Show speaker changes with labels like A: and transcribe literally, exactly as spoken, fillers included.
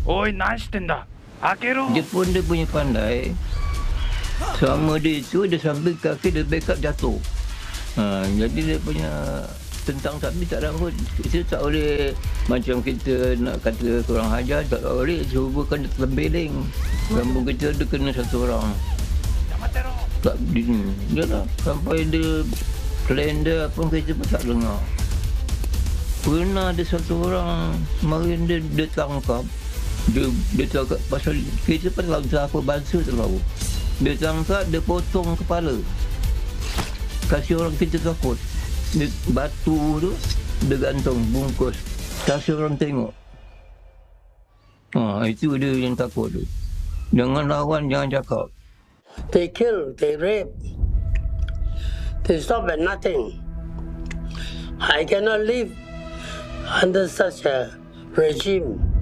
A: おい、何してんだ。開けろ。
B: Dia pun dia punya pandai. Sama dia tu, dia sambil kaki dia backup jatuh. Ha, jadi dia punya tentang sapi tak ada pun. Kita tak boleh macam kita nak kata kurang hajar, tak boleh. Cuba kan dia terbeling. Kampung kita dia kena satu orang. Tak begini. Dia lah. Sampai dia plan dia pun kita pun tak dengar. Pernah ada satu orang kemarin dia, dia tangkap. Dia, dia tangkap pasal kita pun tahu apa bangsa tak tahu. Dia tangkap, dia potong kepala. Kasih orang kita takut. Dia, batu tu, dia gantung, bungkus. Kasih orang tengok. Ha, itu dia yang takut tu. Jangan lawan, jangan cakap.
C: They kill, they rape. They stop at nothing. I cannot live under such a regime.